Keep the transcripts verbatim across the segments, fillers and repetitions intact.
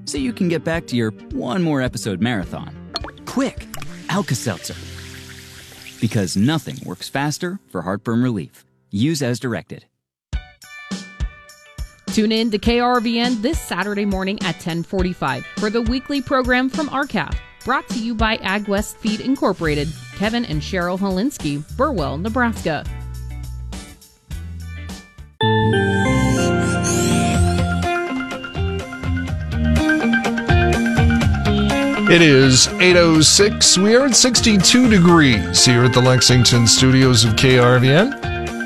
so you can get back to your one more episode marathon. Quick, Alka-Seltzer. Because nothing works faster for heartburn relief. Use as directed. Tune in to K R V N this Saturday morning at ten forty-five for the weekly program from R C A F, brought to you by AgWest Feed Incorporated, Kevin and Cheryl Holinsky, Burwell, Nebraska. It is eight oh six. We are at sixty-two degrees here at the Lexington studios of K R V N.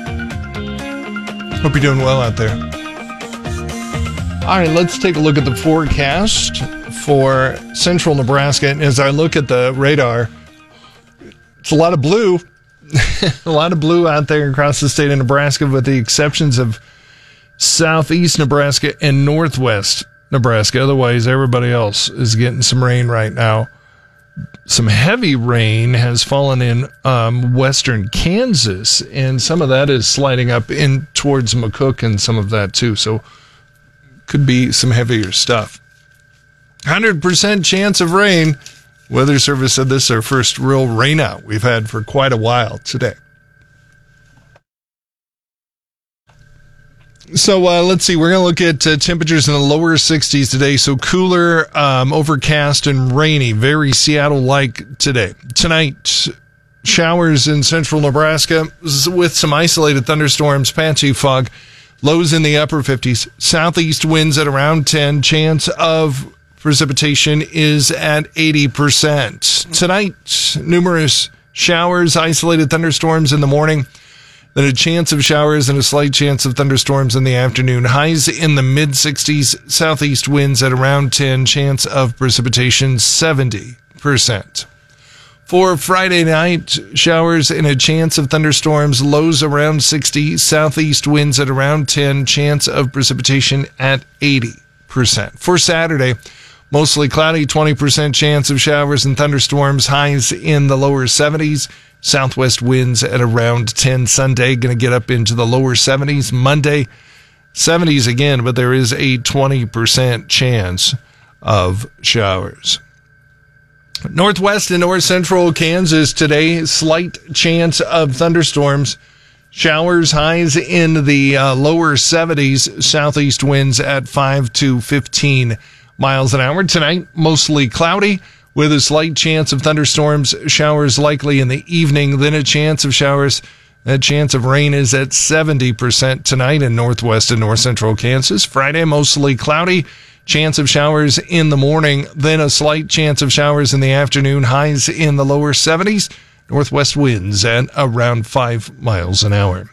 Hope you're doing well out there. All right, let's take a look at the forecast for central Nebraska. And as I look at the radar, it's a lot of blue. A lot of blue out there across the state of Nebraska, with the exceptions of southeast Nebraska and northwest Nebraska. Otherwise, everybody else is getting some rain right now. Some heavy rain has fallen in um, western Kansas, and some of that is sliding up in towards McCook and some of that too. So could be some heavier stuff. one hundred percent chance of rain. Weather Service said this is our first real rain out we've had for quite a while today. So uh, let's see. We're going to look at uh, temperatures in the lower sixties today. So cooler, um, overcast, and rainy. Very Seattle-like today. Tonight, showers in central Nebraska with some isolated thunderstorms, patchy fog. Lows in the upper fifties. Southeast winds at around ten. Chance of precipitation is at eighty percent. Tonight, numerous showers, isolated thunderstorms in the morning. Then a chance of showers and a slight chance of thunderstorms in the afternoon. Highs in the mid-sixties. Southeast winds at around ten. Chance of precipitation seventy percent. For Friday night, showers and a chance of thunderstorms. Lows around sixty. Southeast winds at around ten. Chance of precipitation at eighty percent. For Saturday, mostly cloudy, twenty percent chance of showers and thunderstorms. Highs in the lower seventies. Southwest winds at around ten. Sunday, going to get up into the lower seventies. Monday, seventies again, but there is a twenty percent chance of showers. Northwest and north central Kansas today, slight chance of thunderstorms. Showers, highs in the uh, lower seventies. Southeast winds at five to fifteen miles an hour. Tonight, mostly cloudy, with a slight chance of thunderstorms, showers likely in the evening, then a chance of showers. That chance of rain is at seventy percent tonight in northwest and north central Kansas. Friday, mostly cloudy, chance of showers in the morning, then a slight chance of showers in the afternoon, highs in the lower seventies, northwest winds at around five miles an hour.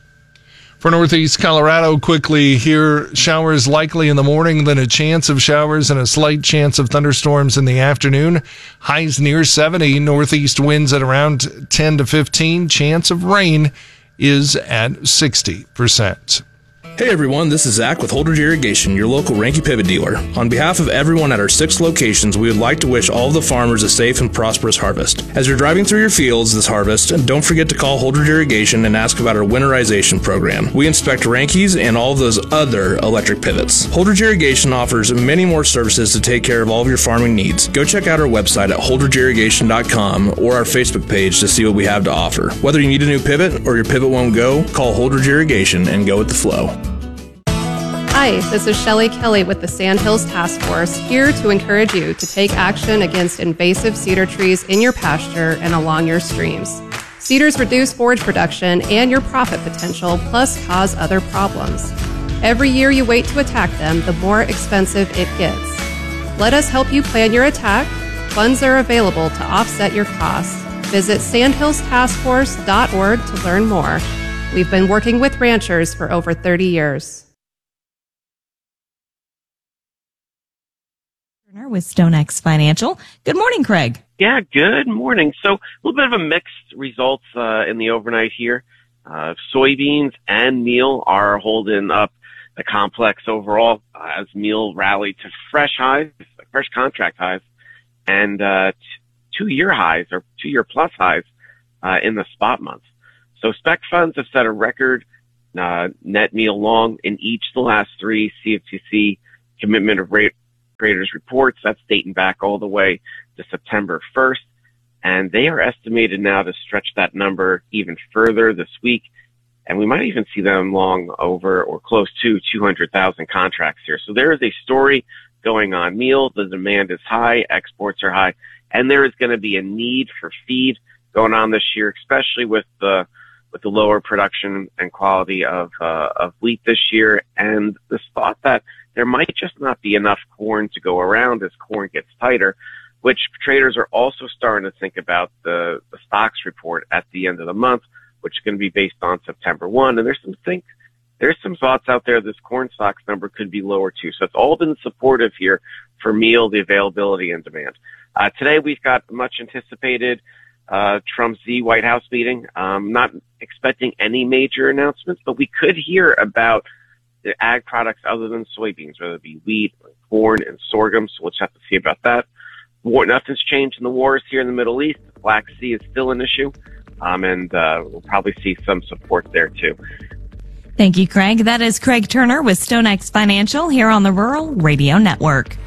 For northeast Colorado, quickly here, showers likely in the morning, then a chance of showers and a slight chance of thunderstorms in the afternoon. Highs near seventy, northeast winds at around ten to fifteen. Chance of rain is at sixty percent. Hey everyone, this is Zach with Holdridge Irrigation, your local Ranky Pivot dealer. On behalf of everyone at our six locations, we would like to wish all of the farmers a safe and prosperous harvest. As you're driving through your fields this harvest, don't forget to call Holdridge Irrigation and ask about our winterization program. We inspect Rankies and all of those other electric pivots. Holdridge Irrigation offers many more services to take care of all of your farming needs. Go check out our website at holdridge irrigation dot com or our Facebook page to see what we have to offer. Whether you need a new pivot or your pivot won't go, call Holdridge Irrigation and go with the flow. Hi, this is Shelley Kelly with the Sandhills Task Force, here to encourage you to take action against invasive cedar trees in your pasture and along your streams. Cedars reduce forage production and your profit potential, plus cause other problems. Every year you wait to attack them, the more expensive it gets. Let us help you plan your attack. Funds are available to offset your costs. Visit sandhills task force dot org to learn more. We've been working with ranchers for over thirty years. With StoneX Financial. Good morning, Craig. Yeah, good morning. So a little bit of a mixed results uh, in the overnight here. Uh, soybeans and meal are holding up the complex overall uh, as meal rallied to fresh highs, fresh contract highs, and uh, t- two-year highs or two-year plus highs uh, in the spot month. So spec funds have set a record uh, net meal long in each of the last three C F T C commitment of rate Traders reports. That's dating back all the way to September first. And they are estimated now to stretch that number even further this week. And we might even see them long over or close to two hundred thousand contracts here. So there is a story going on. Meal, the demand is high, exports are high, and there is going to be a need for feed going on this year, especially with the with the lower production and quality of uh, of wheat this year, and this thought that there might just not be enough corn to go around as corn gets tighter, which traders are also starting to think about the, the stocks report at the end of the month, which is going to be based on September first. And there's some think, there's some thoughts out there this corn stocks number could be lower too. So it's all been supportive here for meal, the availability and demand. Uh, today we've got much anticipated uh Trump Z White House meeting. Um, not expecting any major announcements, but we could hear about the ag products other than soybeans, whether it be wheat, or corn, and sorghum. So we'll just have to see about that. War, nothing's changed in the wars here in the Middle East. The Black Sea is still an issue, um, and uh, we'll probably see some support there too. Thank you, Craig. That is Craig Turner with StoneX Financial here on the Rural Radio Network.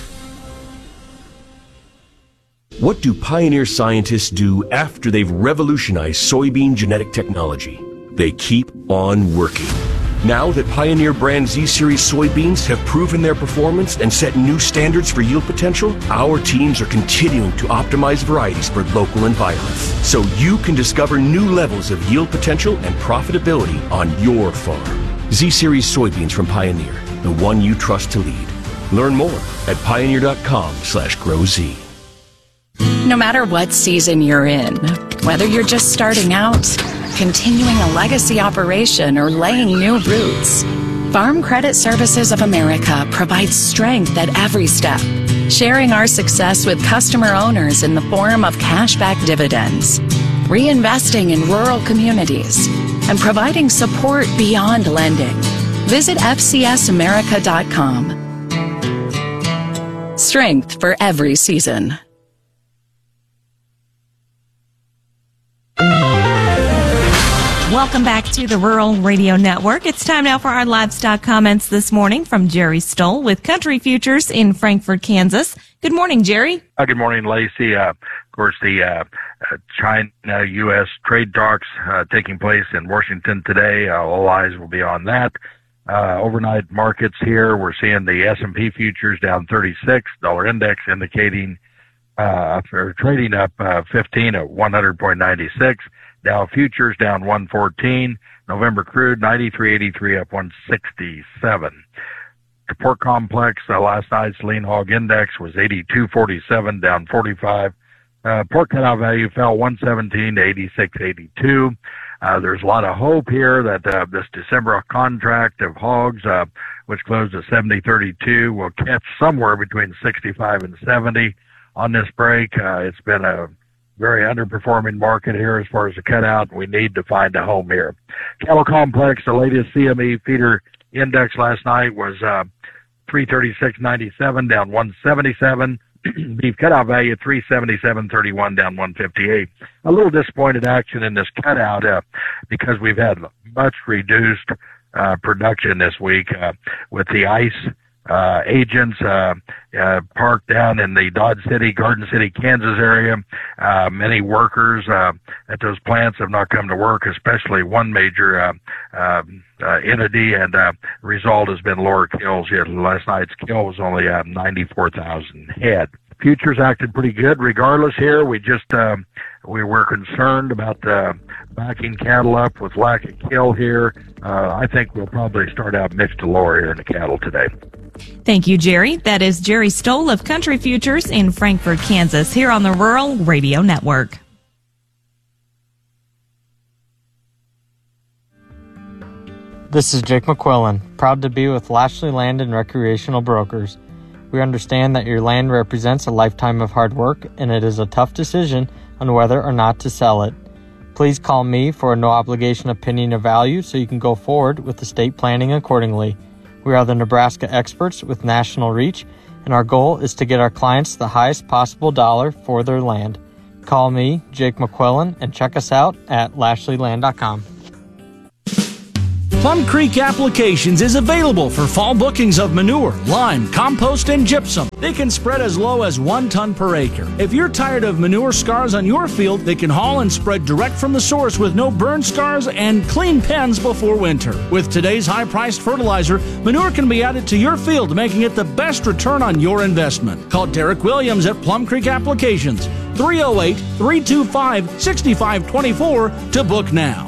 What do Pioneer scientists do after they've revolutionized soybean genetic technology? They keep on working. Now that Pioneer brand Z-Series soybeans have proven their performance and set new standards for yield potential, our teams are continuing to optimize varieties for local environments, so you can discover new levels of yield potential and profitability on your farm. Z-Series soybeans from Pioneer, the one you trust to lead. Learn more at pioneer.com slash grow Z. No matter what season you're in, whether you're just starting out, continuing a legacy operation, or laying new roots, Farm Credit Services of America provides strength at every step, sharing our success with customer owners in the form of cashback dividends, reinvesting in rural communities, and providing support beyond lending. Visit F C S America dot com. Strength for every season. Welcome back to the Rural Radio Network. It's time now for our livestock comments this morning from Jerry Stoll with Country Futures in Frankfort, Kansas. Good morning, Jerry. Uh, good morning, Lacey. Uh, of course, the uh, uh, China-U S trade talks uh, taking place in Washington today. Uh, all eyes will be on that. Uh, overnight markets here, we're seeing the S and P futures down thirty-six, dollar index indicating uh, for trading up uh, fifteen at one hundred point nine six. Dow futures down one fourteen. November crude ninety-three eighty-three up one sixty-seven. The pork complex, uh, last night's lean hog index was eighty-two forty-seven, down forty-five. Uh, pork cutout value fell one seventeen to eighty-six eighty-two. Uh, there's a lot of hope here that uh, this December contract of hogs, uh, which closed at seventy thirty-two, will catch somewhere between sixty-five and seventy on this break. Uh, it's been a very underperforming market here as far as the cutout. We need to find a home here. Cattle complex, the latest C M E feeder index last night was uh, three thirty-six ninety-seven, down one seventy-seven. Beef cutout value three seventy-seven thirty-one, down one fifty-eight. A little disappointed action in this cutout uh, because we've had much reduced uh, production this week uh, with the ice uh, agents uh, uh, parked down in the Dodge City, Garden City, Kansas area. Uh, many workers uh, at those plants have not come to work, especially one major uh, uh, uh, entity, and uh, the result has been lower kills. Yet last night's kill was only uh, ninety-four thousand head. Futures acted pretty good regardless here. We just, uh, we were concerned about uh, backing cattle up with lack of kill here. Uh, I think we'll probably start out mixed to lower here in the cattle today. Thank you, Jerry. That is Jerry Stoll of Country Futures in Frankfort, Kansas, here on the Rural Radio Network. This is Jake McQuillan, proud to be with Lashley Land and Recreational Brokers. We understand that your land represents a lifetime of hard work, and it is a tough decision on whether or not to sell it. Please call me for a no-obligation opinion of value so you can go forward with estate planning accordingly. We are the Nebraska experts with national reach, and our goal is to get our clients the highest possible dollar for their land. Call me, Jake McQuillan, and check us out at lashley land dot com. Plum Creek Applications is available for fall bookings of manure, lime, compost, and gypsum. They can spread as low as one ton per acre. If you're tired of manure scars on your field, they can haul and spread direct from the source with no burn scars and clean pens before winter. With today's high-priced fertilizer, manure can be added to your field, making it the best return on your investment. Call Derek Williams at Plum Creek Applications, three oh eight, three two five, six five two four to book now.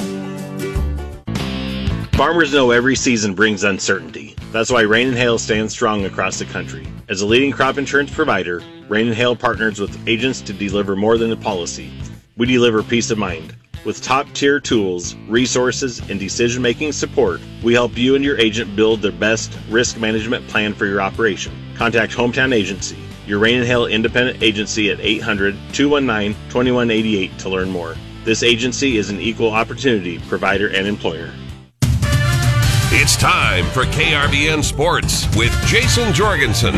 Farmers know every season brings uncertainty. That's why Rain and Hail stands strong across the country. As a leading crop insurance provider, Rain and Hail partners with agents to deliver more than a policy. We deliver peace of mind. With top-tier tools, resources, and decision-making support, we help you and your agent build the best risk management plan for your operation. Contact Hometown Agency, your Rain and Hail independent agency at eight hundred, two one nine, two one eight eight to learn more. This agency is an equal opportunity provider and employer. It's time for K R V N Sports with Jason Jorgensen.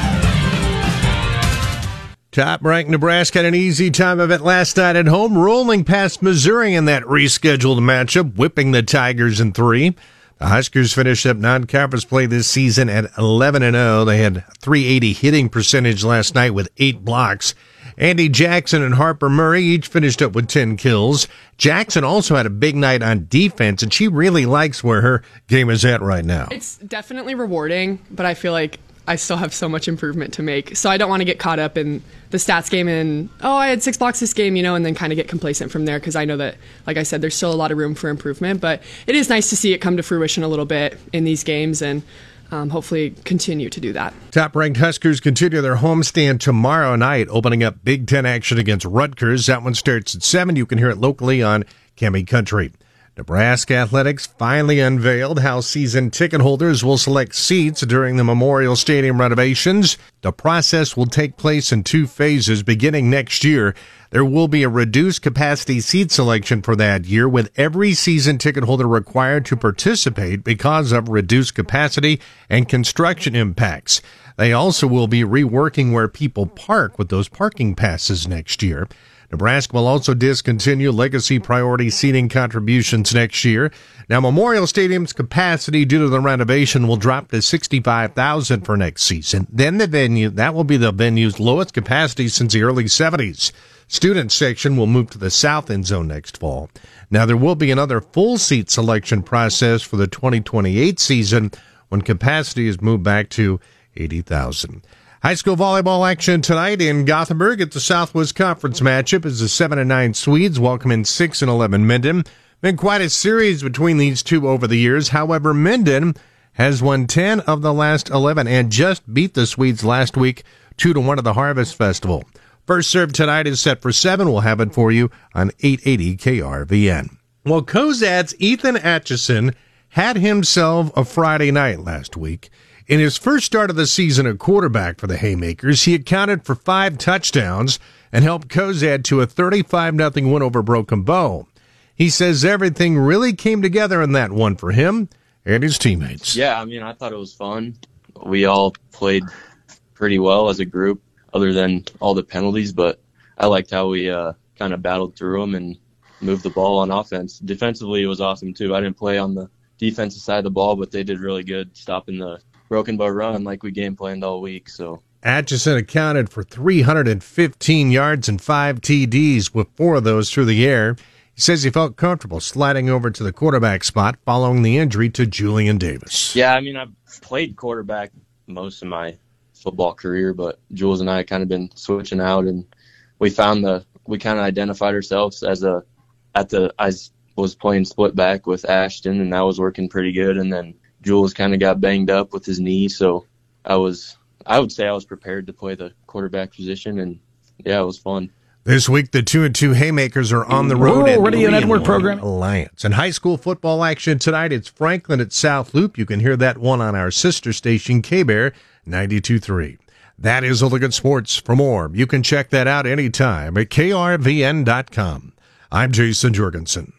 Top-ranked Nebraska had an easy time of it last night at home, rolling past Missouri in that rescheduled matchup, whipping the Tigers in three. The Huskers finished up non-conference play this season at eleven and oh. They had three eighty hitting percentage last night with eight blocks. Andy Jackson and Harper Murray each finished up with ten kills. Jackson also had a big night on defense, and she really likes where her game is at right now. It's definitely rewarding, but I feel like I still have so much improvement to make. So I don't want to get caught up in the stats game and, oh, I had six blocks this game, you know, and then kind of get complacent from there, because I know that, like I said, there's still a lot of room for improvement. But it is nice to see it come to fruition a little bit in these games, and Um, hopefully continue to do that. Top-ranked Huskers continue their homestand tomorrow night, opening up Big Ten action against Rutgers. That one starts at seven. You can hear it locally on Cami Country. Nebraska Athletics finally unveiled how season ticket holders will select seats during the Memorial Stadium renovations. The process will take place in two phases beginning next year. There will be a reduced capacity seat selection for that year, with every season ticket holder required to participate because of reduced capacity and construction impacts. They also will be reworking where people park with those parking passes next year. Nebraska will also discontinue legacy priority seating contributions next year. Now, Memorial Stadium's capacity due to the renovation will drop to sixty-five thousand for next season. Then the venue, that will be the venue's lowest capacity since the early seventies. Student section will move to the south end zone next fall. Now, there will be another full seat selection process for the twenty twenty-eight season when capacity is moved back to eighty thousand. High school volleyball action tonight in Gothenburg at the Southwest Conference matchup as the seven and nine Swedes welcome in six and eleven Minden. Been quite a series between these two over the years. However, Minden has won ten of the last eleven and just beat the Swedes last week two to one at the Harvest Festival. First serve tonight is set for seven. We'll have it for you on eight eighty K R V N. Well, Cozad's Ethan Atchison had himself a Friday night last week. In his first start of the season at quarterback for the Haymakers, he accounted for five touchdowns and helped Cozad to a thirty-five nothing win over Broken Bow. He says everything really came together in that one for him and his teammates. Yeah, I mean, I thought it was fun. We all played pretty well as a group, other than all the penalties, but I liked how we uh, kind of battled through them and moved the ball on offense. Defensively, it was awesome, too. I didn't play on the defensive side of the ball, but they did really good stopping the Broken Bow run like we game planned all week. So Atchison accounted for three hundred fifteen yards and five T Ds, with four of those through the air. He says he felt comfortable sliding over to the quarterback spot following the injury to Julian Davis. Yeah, I mean, I've played quarterback most of my football career, but Jules and I kind of been switching out, and we found the we kind of identified ourselves as a at the I was playing split back with Ashton, and that was working pretty good, and then Jules kind of got banged up with his knee, so I was, I would say I was prepared to play the quarterback position, and yeah, it was fun. This week, the two and two Haymakers are on the road at Radio Network program Alliance. And high school football action tonight, it's Franklin at South Loop. You can hear that one on our sister station, K-Bear ninety-two point three. That is Hooligan Sports. For more, you can check that out anytime at K R V N dot com. I'm Jason Jorgensen.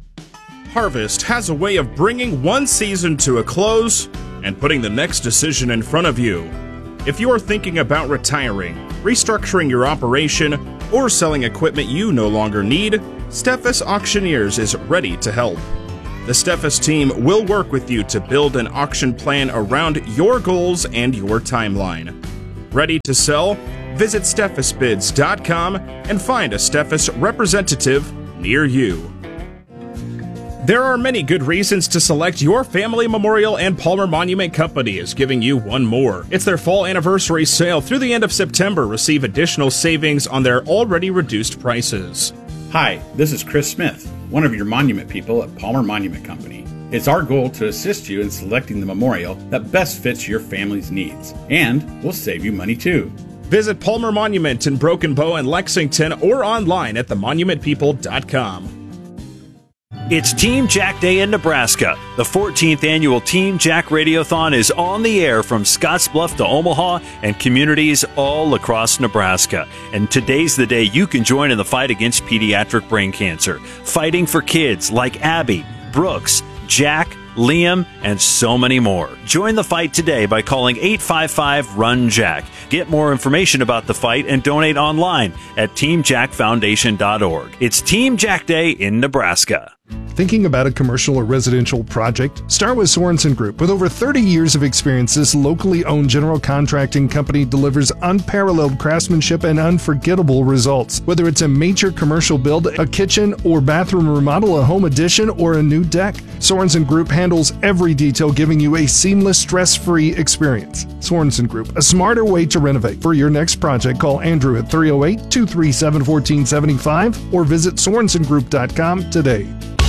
Harvest has a way of bringing one season to a close and putting the next decision in front of you. If you are thinking about retiring, restructuring your operation, or selling equipment you no longer need, Steffes Auctioneers is ready to help. The Steffes team will work with you to build an auction plan around your goals and your timeline. Ready to sell? Visit Steffes Bids dot com and find a Steffes representative near you. There are many good reasons to select your Family Memorial, and Palmer Monument Company is giving you one more. It's their fall anniversary sale through the end of September. Receive additional savings on their already reduced prices. Hi, this is Chris Smith, one of your monument people at Palmer Monument Company. It's our goal to assist you in selecting the memorial that best fits your family's needs, and we'll save you money too. Visit Palmer Monument in Broken Bow and Lexington or online at the monument people dot com. It's Team Jack Day in Nebraska. The fourteenth annual Team Jack Radiothon is on the air from Scottsbluff to Omaha and communities all across Nebraska. And today's the day you can join in the fight against pediatric brain cancer. Fighting for kids like Abby, Brooks, Jack, Liam, and so many more. Join the fight today by calling eight five five, run jack. Get more information about the fight and donate online at team jack foundation dot org. It's Team Jack Day in Nebraska. Thinking about a commercial or residential project? Start with Sorensen Group. With over thirty years of experience, this locally owned general contracting company delivers unparalleled craftsmanship and unforgettable results. Whether it's a major commercial build, a kitchen or bathroom remodel, a home addition, or a new deck, Sorensen Group handles every detail, giving you a seamless, stress-free experience. Sorensen Group, a smarter way to renovate. For your next project, call Andrew at three oh eight, two three seven, one four seven five or visit sorensen group dot com today.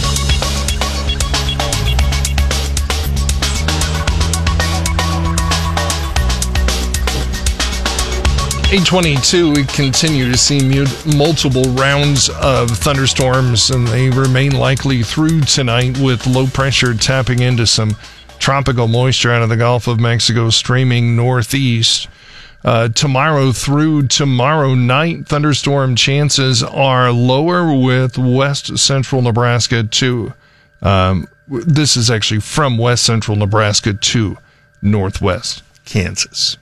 eight twenty-two, we continue to see multiple rounds of thunderstorms, and they remain likely through tonight with low pressure tapping into some tropical moisture out of the Gulf of Mexico streaming northeast. Uh, tomorrow through tomorrow night, thunderstorm chances are lower with west central Nebraska to, um, this is actually from west central Nebraska to northwest Kansas.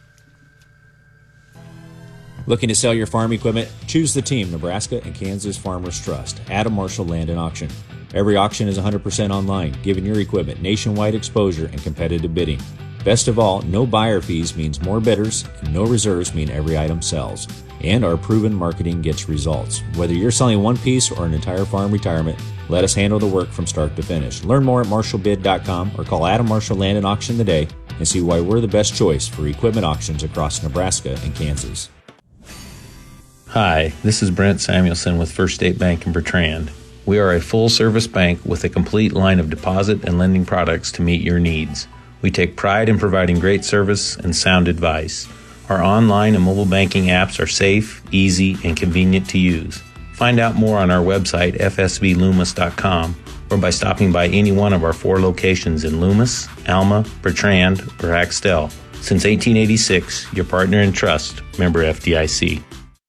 Looking to sell your farm equipment? Choose the team Nebraska and Kansas Farmers Trust. Adam Marshall Land and Auction. Every auction is one hundred percent online, giving your equipment nationwide exposure and competitive bidding. Best of all, no buyer fees means more bidders, and no reserves mean every item sells. And our proven marketing gets results. Whether you're selling one piece or an entire farm retirement, let us handle the work from start to finish. Learn more at marshall bid dot com or call Adam Marshall Land and Auction today and see why we're the best choice for equipment auctions across Nebraska and Kansas. Hi, this is Brent Samuelson with First State Bank in Bertrand. We are a full-service bank with a complete line of deposit and lending products to meet your needs. We take pride in providing great service and sound advice. Our online and mobile banking apps are safe, easy, and convenient to use. Find out more on our website, f s b loomis dot com, or by stopping by any one of our four locations in Loomis, Alma, Bertrand, or Axtell. Since eighteen eighty-six, your partner in trust, member F D I C.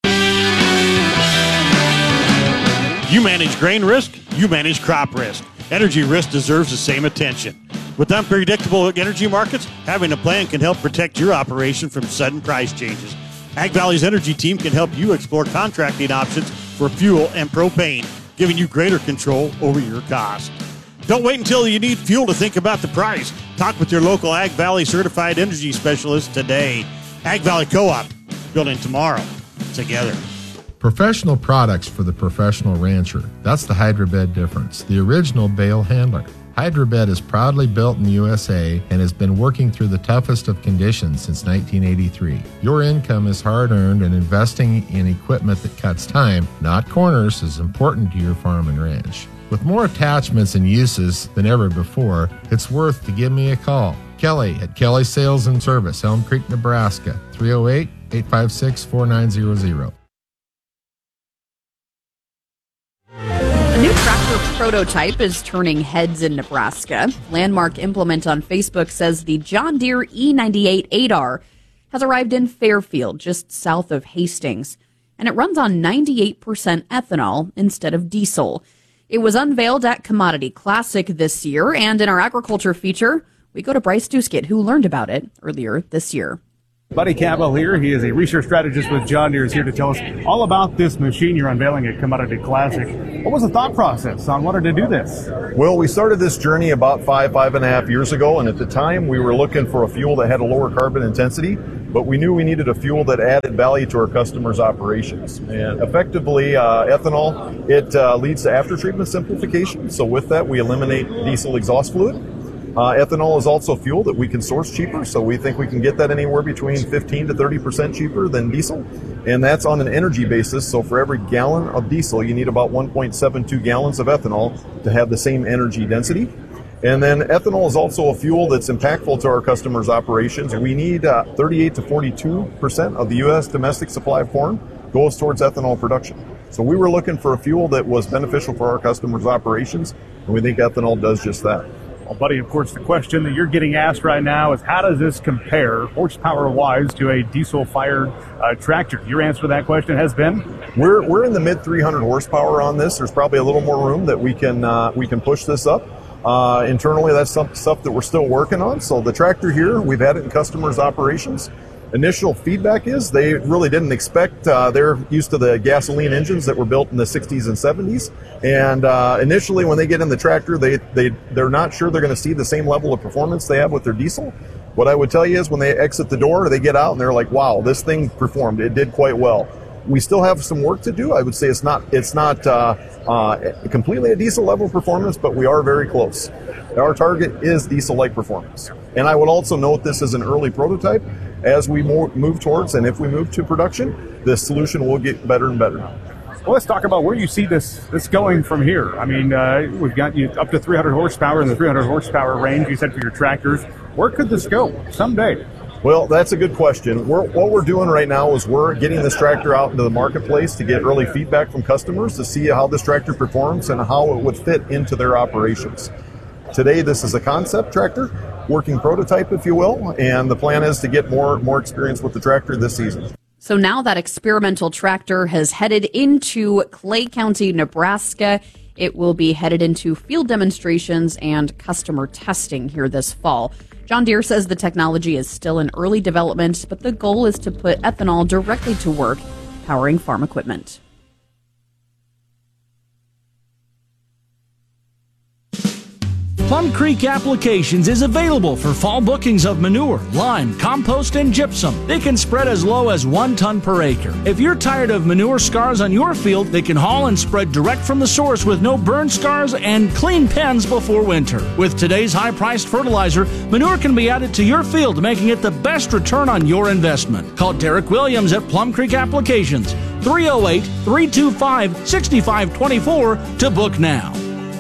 You manage grain risk, you manage crop risk. Energy risk deserves the same attention. With unpredictable energy markets, having a plan can help protect your operation from sudden price changes. Ag Valley's energy team can help you explore contracting options for fuel and propane, giving you greater control over your cost. Don't wait until you need fuel to think about the price. Talk with your local Ag Valley certified energy specialist today. Ag Valley Co-op, building tomorrow together. Professional products for the professional rancher. That's the Hydrobed difference, the original bale handler. Hydrobed is proudly built in the U S A and has been working through the toughest of conditions since nineteen eighty-three. Your income is hard-earned, and investing in equipment that cuts time, not corners, is important to your farm and ranch. With more attachments and uses than ever before, it's worth to give me a call. Kelly at Kelly Sales and Service, Elm Creek, Nebraska, three oh eight, eight five six, four nine zero zero. A new tractor prototype is turning heads in Nebraska. Landmark Implement on Facebook says the John Deere E ninety-eight eight R has arrived in Fairfield, just south of Hastings, and it runs on ninety-eight percent ethanol instead of diesel. It was unveiled at Commodity Classic this year, and in our agriculture feature, we go to Bryce Duskett, who learned about it earlier this year. Buddy Cavalier, he is a research strategist with John Deere, is here to tell us all about this machine you're unveiling at Commodity Classic. What was the thought process on wanting to do this? Well, we started this journey about five, five and a half years ago, and at the time we were looking for a fuel that had a lower carbon intensity, but we knew we needed a fuel that added value to our customers' operations. And effectively, uh, ethanol, it uh, leads to after-treatment simplification, so with that we eliminate diesel exhaust fluid. Uh, ethanol is also fuel that we can source cheaper, so we think we can get that anywhere between fifteen to thirty percent cheaper than diesel, and that's on an energy basis. So for every gallon of diesel, you need about one point seven two gallons of ethanol to have the same energy density. And then ethanol is also a fuel that's impactful to our customers' operations. We need uh, thirty-eight to forty-two percent of the U S domestic supply of corn goes towards ethanol production. So we were looking for a fuel that was beneficial for our customers' operations, and we think ethanol does just that. Well, buddy, of course, the question that you're getting asked right now is how does this compare horsepower-wise to a diesel-fired uh, tractor? Your answer to that question has been? We're we're in the mid three hundred horsepower on this. There's probably a little more room that we can uh, we can push this up. Uh, internally, that's some stuff that we're still working on. So the tractor here, we've had it in customers' operations. Initial feedback is they really didn't expect, uh, they're used to the gasoline engines that were built in the sixties and seventies. And uh, initially when they get in the tractor, they, they, they're not sure they're going to see the same level of performance they have with their diesel. What I would tell you is when they exit the door, they get out and they're like, wow, this thing performed. It did quite well. We still have some work to do. I would say it's not it's not uh, uh, completely a diesel level performance, but we are very close. Our target is diesel-like performance. And I would also note this is an early prototype. As we move towards, and if we move to production, this solution will get better and better. Well, let's talk about where you see this this going from here. I mean, uh, we've got you up to three hundred horsepower in the three hundred horsepower range, you said, for your tractors. Where could this go someday? Well, that's a good question. We're, what we're doing right now is we're getting this tractor out into the marketplace to get early feedback from customers to see how this tractor performs and how it would fit into their operations. Today, this is a concept tractor, working prototype, if you will, and the plan is to get more more experience with the tractor this season. So now that experimental tractor has headed into Clay County, Nebraska. It will be headed into field demonstrations and customer testing here this fall. John Deere says the technology is still in early development, but the goal is to put ethanol directly to work, powering farm equipment. Plum Creek Applications is available for fall bookings of manure, lime, compost, and gypsum. They can spread as low as one ton per acre. If you're tired of manure scars on your field, they can haul and spread direct from the source with no burn scars and clean pens before winter. With today's high-priced fertilizer, manure can be added to your field, making it the best return on your investment. Call Derek Williams at Plum Creek Applications, three oh eight, three two five, six five two four to book now.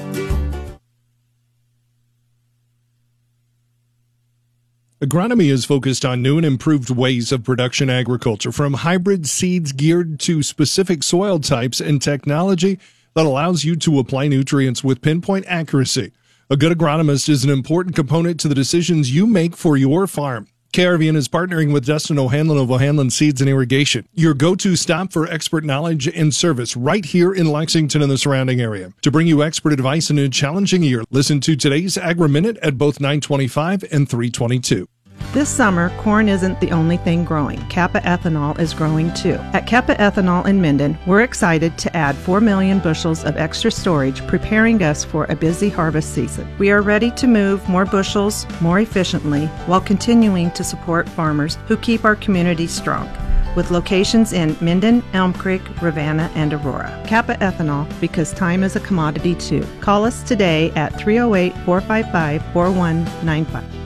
Agronomy is focused on new and improved ways of production agriculture, from hybrid seeds geared to specific soil types and technology that allows you to apply nutrients with pinpoint accuracy. A good agronomist is an important component to the decisions you make for your farm. K R V N is partnering with Dustin O'Hanlon of O'Hanlon Seeds and Irrigation, your go-to stop for expert knowledge and service right here in Lexington and the surrounding area. To bring you expert advice in a challenging year, listen to today's Agri-Minute at both nine twenty-five and three twenty-two. This summer, corn isn't the only thing growing. Kappa Ethanol is growing too. At Kappa Ethanol in Minden, we're excited to add four million bushels of extra storage, preparing us for a busy harvest season. We are ready to move more bushels more efficiently while continuing to support farmers who keep our community strong. With locations in Minden, Elm Creek, Ravenna, and Aurora. Kappa Ethanol, because time is a commodity too. Call us today at three oh eight, four five five, four one nine five.